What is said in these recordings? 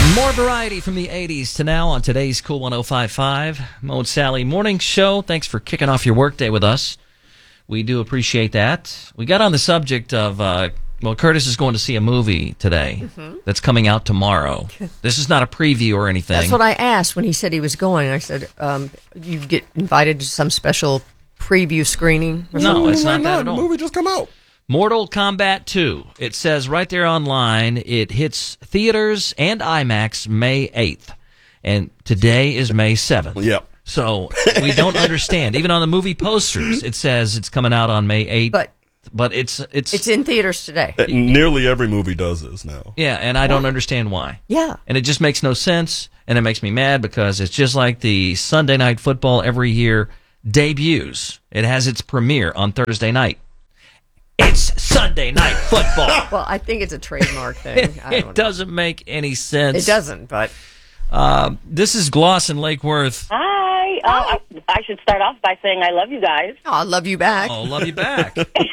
More variety from the 80s to now on today's Cool 105.5 Mo and Sally Morning Show. Thanks for kicking off your workday with us. We do appreciate that. We got on the subject of, Curtis is going to see a movie today that's coming out tomorrow. This is not a preview or anything. That's what I asked when he said he was going. I said, you get invited to some special preview screening? No, it's not that at all. The movie just come out. Mortal Kombat 2. It says right there online, it hits theaters and IMAX May 8th. And today is May 7th. Yep. So we don't understand. Even on the movie posters, it says it's coming out on May 8th. But it's in theaters today. Nearly every movie does this now. Yeah, and I don't understand why. Yeah. And it just makes no sense, and it makes me mad because it's just like the Sunday Night Football every year debuts. It has its premiere on Thursday night. It's Sunday Night Football. Well, I think it's a trademark thing. It doesn't make any sense. It doesn't, but... This is Gloss in Lake Worth. Hi. I should start off by saying I love you guys. Oh, I love you back. Oh, love you back.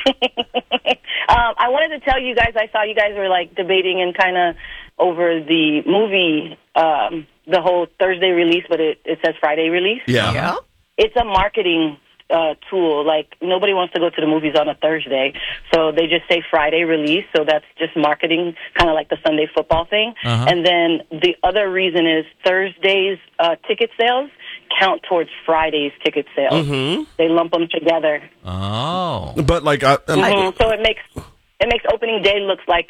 I wanted to tell you guys, I saw you guys were like debating and kind of over the movie, the whole Thursday release, but it says Friday release. Yeah. It's a marketing tool. Like, nobody wants to go to the movies on a Thursday, so they just say Friday release, so that's just marketing, kind of like the Sunday football thing. And then the other reason is Thursday's ticket sales count towards Friday's ticket sales. They lump them together. Oh. But like, so it makes opening day looks like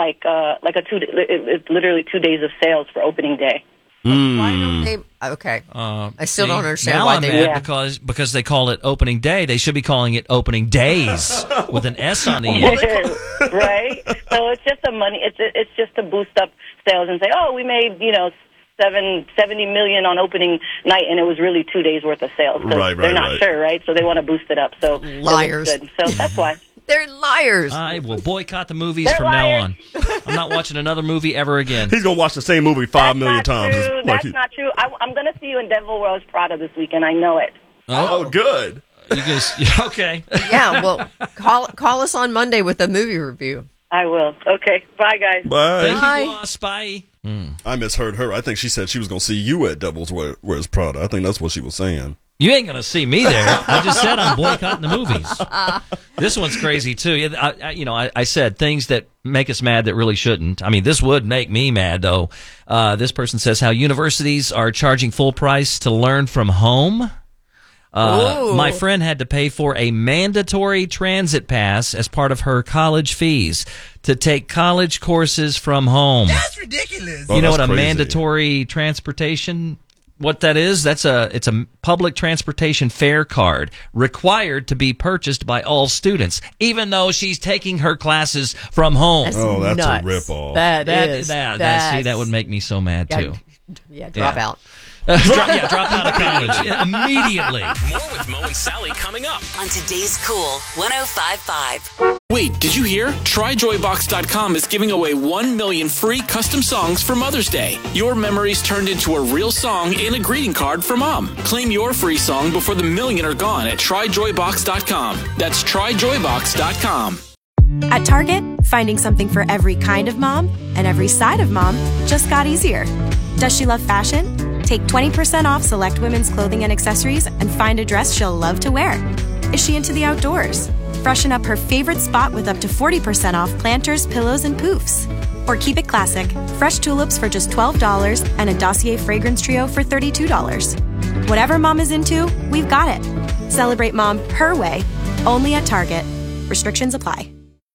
it's literally 2 days of sales for opening day. Why don't they... Okay. I still don't understand why they... Now I'm mad because they call it opening day. They should be calling it opening days with an S on the end. Right? So it's just it's just to boost up sales and say, oh, we made, $70 million on opening night, and it was really 2 days worth of sales. They're not sure, right? So they want to boost it up. So liars. So that's why. They're liars. I will boycott the movies from now on. I'm not watching another movie ever again. He's going to watch the same movie 5 million times. That's not true. I'm going to see you in Devil Wears Prada this weekend. I know it. Oh, good. Okay. Yeah, well, call us on Monday with a movie review. I will. Okay. Bye, guys. Bye. Thank you, boss. Bye. I misheard her. I think she said she was going to see you at Devil's Wears Prada. I think that's what she was saying. You ain't going to see me there. I just said I'm boycotting the movies. This one's crazy, too. I said things that make us mad that really shouldn't. I mean, this would make me mad, though. This person says how universities are charging full price to learn from home. My friend had to pay for a mandatory transit pass as part of her college fees to take college courses from home. That's ridiculous. You know what a mandatory transportation... What that is, it's a public transportation fare card required to be purchased by all students, even though she's taking her classes from home. That's nuts. a ripoff. That would make me so mad too. Yeah, drop out. Drop out of college immediately. More with Mo and Sally coming up on today's Cool 105.5. Wait, did you hear? TryJoyBox.com is giving away 1 million free custom songs for Mother's Day. Your memories turned into a real song and a greeting card for Mom. Claim your free song before the million are gone at TryJoyBox.com. That's TryJoyBox.com. At Target, finding something for every kind of mom and every side of mom just got easier. Does she love fashion? Take 20% off select women's clothing and accessories and find a dress she'll love to wear. Is she into the outdoors? Freshen up her favorite spot with up to 40% off planters, pillows, and poofs. Or keep it classic. Fresh tulips for just $12 and a Dossier fragrance trio for $32. Whatever mom is into, we've got it. Celebrate mom her way, only at Target. Restrictions apply.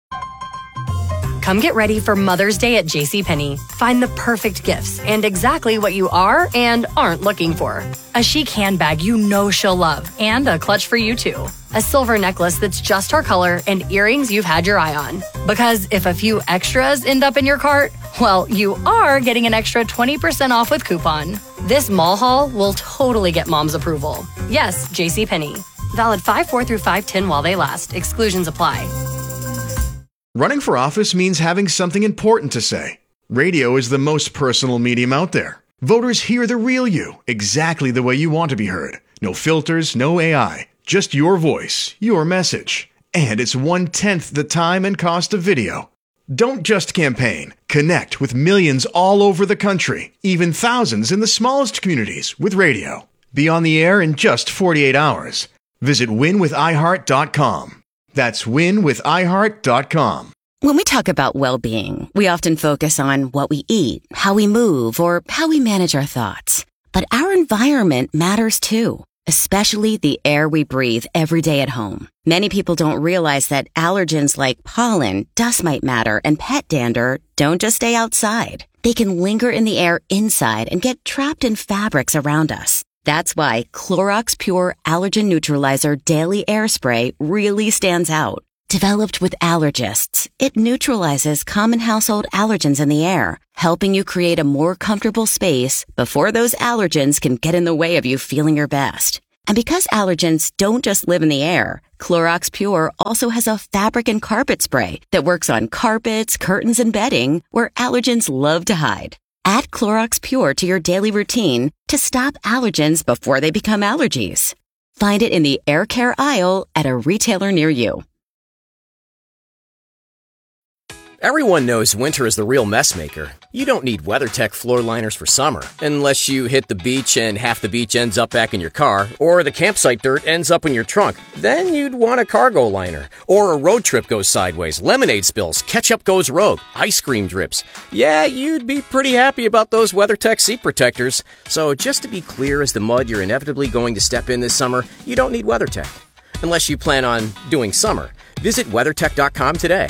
Come get ready for Mother's Day at JCPenney. Find the perfect gifts and exactly what you are and aren't looking for. A chic handbag you know she'll love and a clutch for you too. A silver necklace that's just her color and earrings you've had your eye on. Because if a few extras end up in your cart, well, you are getting an extra 20% off with coupon. This mall haul will totally get mom's approval. Yes, JCPenney. Valid 5/4 through 5/10 while they last. Exclusions apply. Running for office means having something important to say. Radio is the most personal medium out there. Voters hear the real you, exactly the way you want to be heard. No filters, no AI, just your voice, your message. And it's 1/10 the time and cost of video. Don't just campaign. Connect with millions all over the country, even thousands in the smallest communities with radio. Be on the air in just 48 hours. Visit winwithiheart.com. That's winwithiheart.com. When we talk about well-being, we often focus on what we eat, how we move, or how we manage our thoughts. But our environment matters too, especially the air we breathe every day at home. Many people don't realize that allergens like pollen, dust mite matter, and pet dander don't just stay outside. They can linger in the air inside and get trapped in fabrics around us. That's why Clorox Pure Allergen Neutralizer Daily Air Spray really stands out. Developed with allergists, it neutralizes common household allergens in the air, helping you create a more comfortable space before those allergens can get in the way of you feeling your best. And because allergens don't just live in the air, Clorox Pure also has a fabric and carpet spray that works on carpets, curtains, and bedding where allergens love to hide. Add Clorox Pure to your daily routine to stop allergens before they become allergies. Find it in the air care aisle at a retailer near you. Everyone knows winter is the real mess maker. You don't need WeatherTech floor liners for summer, unless you hit the beach and half the beach ends up back in your car, or the campsite dirt ends up in your trunk. Then you'd want a cargo liner. Or a road trip goes sideways, lemonade spills, ketchup goes rogue, ice cream drips. Yeah, you'd be pretty happy about those WeatherTech seat protectors. So just to be clear as the mud you're inevitably going to step in this summer, you don't need WeatherTech. Unless you plan on doing summer. Visit WeatherTech.com today.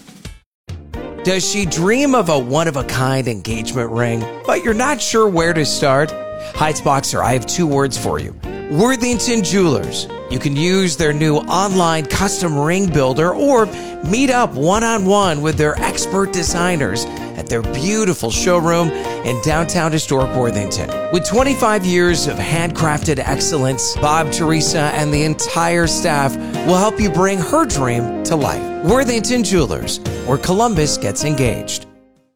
Does she dream of a one-of-a-kind engagement ring, but you're not sure where to start? Heights Boxer, I have two words for you. Worthington Jewelers. You can use their new online custom ring builder or meet up one-on-one with their expert designers at their beautiful showroom in downtown historic Worthington. With 25 years of handcrafted excellence, Bob, Teresa, and the entire staff will help you bring her dream to life. Worthington Jewelers, where Columbus gets engaged.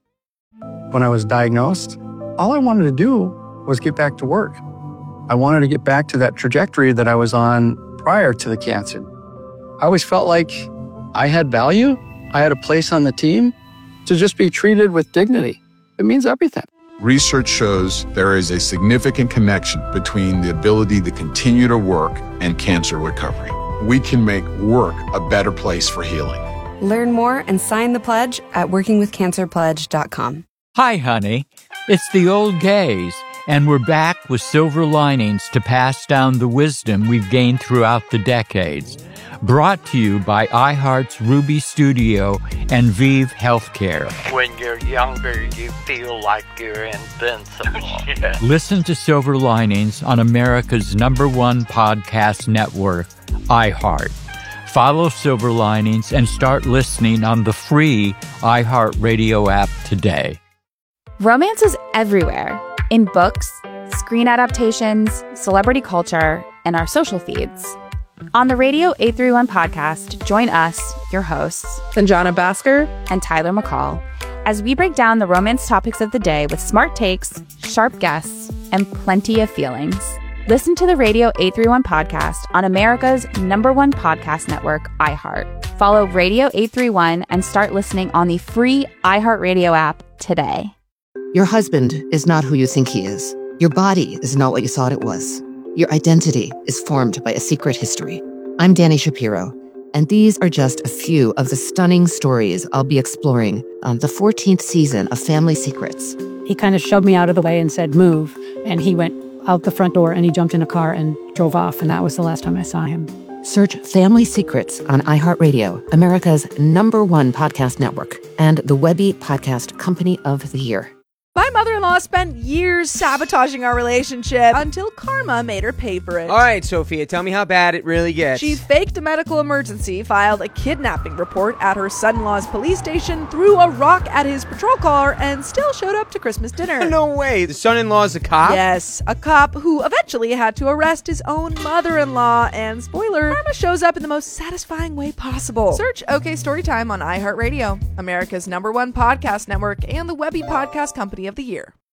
When I was diagnosed, all I wanted to do was get back to work. I wanted to get back to that trajectory that I was on prior to the cancer. I always felt like I had value. I had a place on the team. To just be treated with dignity, it means everything. Research shows there is a significant connection between the ability to continue to work and cancer recovery. We can make work a better place for healing. Learn more and sign the pledge at workingwithcancerpledge.com. Hi, honey. It's the old gays, and we're back with silver linings to pass down the wisdom we've gained throughout the decades. Brought to you by iHeart's Ruby Studio and Vive Healthcare. When you're younger, you feel like you're invincible. Yeah. Listen to Silver Linings on America's #1 podcast network, iHeart. Follow Silver Linings and start listening on the free iHeartRadio app today. Romance is everywhere. In books, screen adaptations, celebrity culture, and our social feeds. On the Radio 831 podcast, join us, your hosts, Sanjana Bhaskar and Tyler McCall, as we break down the romance topics of the day with smart takes, sharp guests, and plenty of feelings. Listen to the Radio 831 podcast on America's #1 podcast network, iHeart. Follow Radio 831 and start listening on the free iHeartRadio app today. Your husband is not who you think he is. Your body is not what you thought it was. Your identity is formed by a secret history. I'm Danny Shapiro, and these are just a few of the stunning stories I'll be exploring on the 14th season of Family Secrets. He kind of shoved me out of the way and said, move. And he went out the front door and he jumped in a car and drove off. And that was the last time I saw him. Search Family Secrets on iHeartRadio, America's #1 podcast network, and the Webby Podcast Company of the Year. My mother-in-law spent years sabotaging our relationship until karma made her pay for it. All right, Sophia, tell me how bad it really gets. She faked a medical emergency, filed a kidnapping report at her son-in-law's police station, threw a rock at his patrol car, and still showed up to Christmas dinner. No way. The son-in-law's a cop? Yes, a cop who eventually had to arrest his own mother-in-law. And spoiler, karma shows up in the most satisfying way possible. Search OK Storytime on iHeartRadio, America's #1 podcast network, and the Webby Podcast Company of the Year.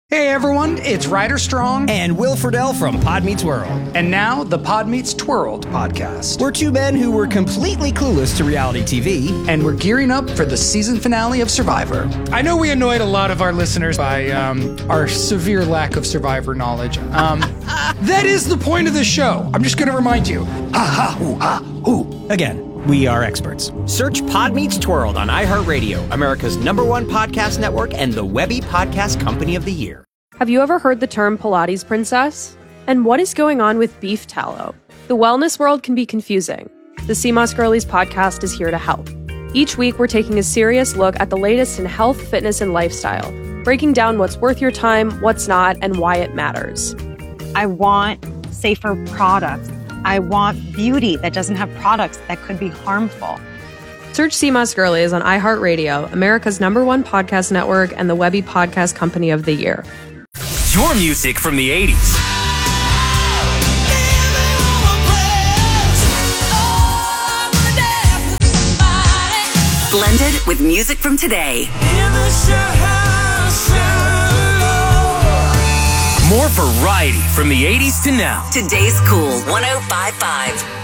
Hey everyone, it's Ryder Strong and Will Friedle from Pod Meets World. And now the Pod Meets Twirled podcast. We're two men who were completely clueless to reality TV. And we're gearing up for the season finale of Survivor. I know we annoyed a lot of our listeners by our severe lack of Survivor knowledge. That is the point of the show. I'm just going to remind you. Again, we are experts. Search Pod Meets Twirled on iHeartRadio, America's #1 podcast network and the Webby Podcast Company of the Year. Have you ever heard the term Pilates princess? And what is going on with beef tallow? The wellness world can be confusing. The CMOS Girlies podcast is here to help. Each week, we're taking a serious look at the latest in health, fitness, and lifestyle, breaking down what's worth your time, what's not, and why it matters. I want safer products. I want beauty that doesn't have products that could be harmful. Search CMOS Girlies on iHeartRadio, America's #1 podcast network, and the Webby Podcast Company of the Year. Your music from the 80s. Blended with music from today. More variety from the 80s to now. Today's Cool 105.5.